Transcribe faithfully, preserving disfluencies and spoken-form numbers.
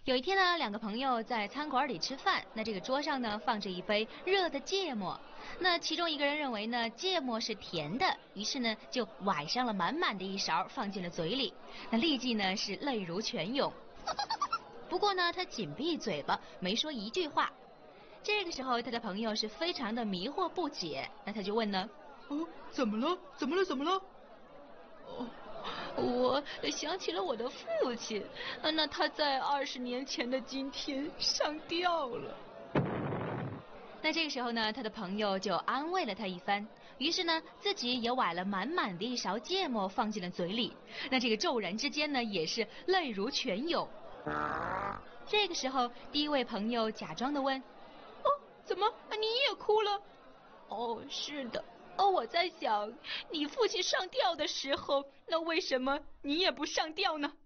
有一天呢，两个朋友在餐馆里吃饭，那这个桌上呢放着一杯热的芥末，那其中一个人认为呢芥末是甜的，于是呢就崴上了满满的一勺放进了嘴里，那立即呢是泪如泉涌。不过呢他紧闭嘴巴，没说一句话。这个时候他的朋友是非常的迷惑不解，那他就问呢， 哦，怎么了？怎么了？怎么了？ 哦。我想起了我的父亲，那他在二十年前的今天上吊了。 那这个时候呢，他的朋友就安慰了他一番，于是呢，自己也崴了满满的一勺芥末放进了嘴里。那这个骤然之间呢，也是泪如泉涌。这个时候，第一位朋友假装的问：“ 哦，怎么你也哭了？”“哦，是的。”哦，我在想，你父亲上吊的时候，那为什么你也不上吊呢？